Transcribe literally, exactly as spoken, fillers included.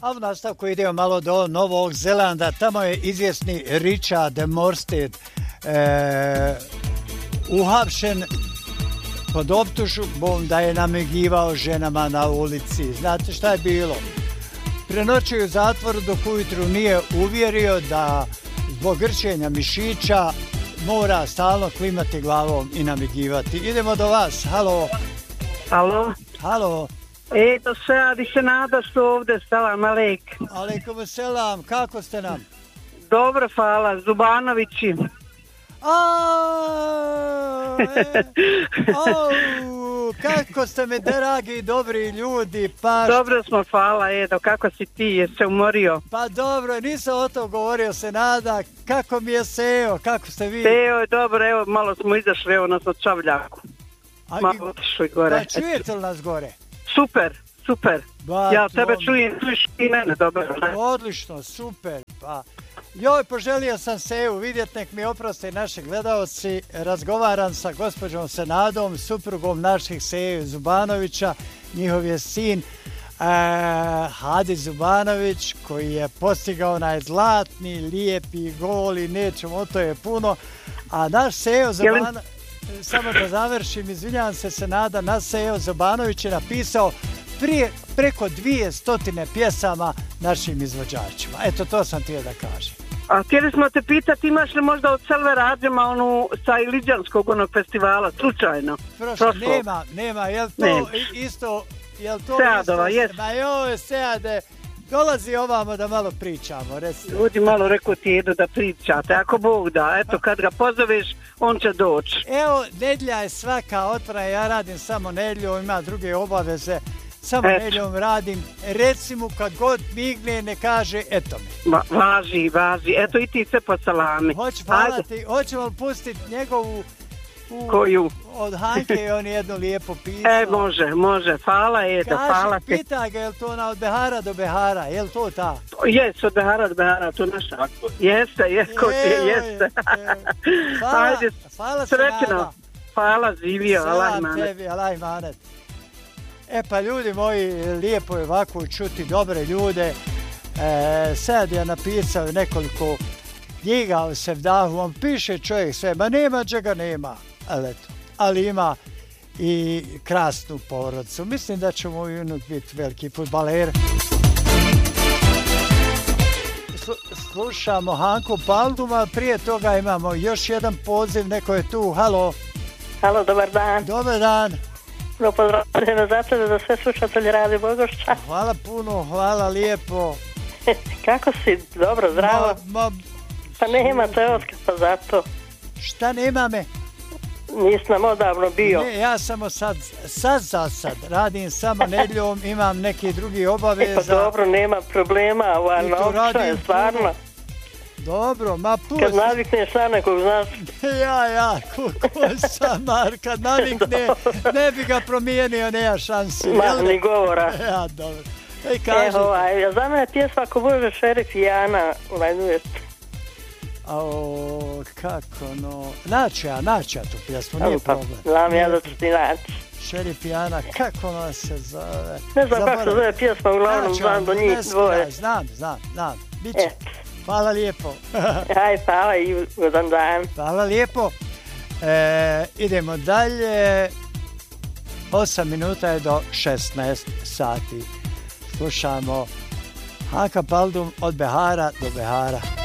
A u nastavku idemo malo do Novog Zelanda. Tamo je izvjesni Richard Morsted e, uhapšen pod optužbom da je namigivao ženama na ulici. Znate šta je bilo? Prenoćio je u zatvoru dok ujutru nije uvjerio da zbog grčenja mišića mora stalno klimati glavom i namigivati. Idemo do vas. Halo. Halo. Halo. Eto, Seadi se nada što ovdje, salam alejk. Alejkum selam, kako ste nam? Dobro, hvala, Zubanovići. Au, e, au, kako ste mi dragi dobri ljudi, pa... Dobro smo, hvala, Edo, kako si ti, jesi se umorio? Pa dobro, nisam o tom govorio, se nada, kako mi je seo, kako ste vi? Seo je dobro, evo, malo smo izašli, evo nas od Čavljaku. A, malo otišli gore. Pa čujete li nas gore? Super, super. Ba, ja tebe to... čujem, čuješ i mene, dobro. Ne? Odlično, super, pa... Joj, poželio sam Seju vidjeti, nek mi oproste naši gledalci, razgovaram sa gospođom Senadom, suprugom naših Seju Zubanovića, njihov je sin eh, Hadi Zubanović, koji je postigao onaj zlatni, lijepi gol i nećemo, o to je puno, a naš Sejo Zubanović, samo da završim, izvinjavam se Senada, naš Sejo Zubanović je napisao prije, preko dvije stotine pjesama našim izvođačima. Eto, to sam htio da kažem. A htjeli smo te pitati, imaš li možda od Selve Rađema onu sa Iliđanskog onog festivala, slučajno? Prošlo, nema, nema, jel to nema. Isto, jel to Seadova, isto? jes. Ma joj, Seade, dolazi ovamo da malo pričamo, recimo. Ljudi malo rekao ti Edo da pričate, ako Bog da, eto kad ga pozoveš, on će doći. Evo, nedjelja je svaka otvorena, ja radim samo nedjeljom, ima druge obaveze. Samo nedjeljom radim, reci mu kad god migne ne kaže eto mi. Ma, važi, važi, eto i ti se po salami. Hoće hvalati, hoćemo li pustiti njegovu u, koju? Od Hanke je on jedno lijepo pisao. E, može, može, hvala Edo, kaže, hvala ti. Pita ga je li to ona od Behara do Behara, je li to ta? Jes, od Behara do Behara, to naša. Jeste, jeste, je, jeste. Hvala, ajde, hvala sretno. Hvala, živio, alaj manet. Selam tebi, alaj manet. E pa ljudi moji, lijepo je ovako čuti dobre ljude. E, sad je napisao nekoliko knjiga o sevdahu, on piše čovjek sve, ma nema čega nema, ali, eto, ali ima i krasnu porodicu. Mislim da će moj unuk biti veliki fudbaler. Slušamo Hanku Palduma, prije toga imamo još jedan poziv, neko je tu, halo. Halo, dobar dan. Dobar dan. No, pozdravljeno za tebe, za sve slušatelji Radi Bogošća. Hvala puno, hvala lijepo. Kako si? Dobro, zdravo? Ma, ma, pa nema te otkrpa zato. Šta nema me? Nisi nam odavno bio. Ne, ja samo sad, sad za sad, radim samo nedjeljom, imam neki drugi obaveza. E pa dobro, nema problema, ovaj nauča je stvarno. Puno. Dobro, ma plus... Kad navikneš na nekog, znaš... ja, ja, ko samar, kad navikne, ne bi ga promijenio, nema šansi. Ma, ni govora. Ja, dobro. Ej, kaži. Evo, ovaj, za mene pjesma ako može Šerif i Ana, ovaj duet. O, kako no... Naći ja, naći ja tu pjesmu, nije pa, problem. Znam ja da ću ti naći. Šerif i Ana, kako ona se zove? Ne znam kako se zove pjesma, uglavnom znam do njih dvoje. Znam, znam, znam, bit će. Hvala lijepo. Aj, hvala i ugodan dan. Hvala lijepo. E, idemo dalje. osam minuta je do šesnaest sati. Slušamo Hanka Paldum od Behara do Behara.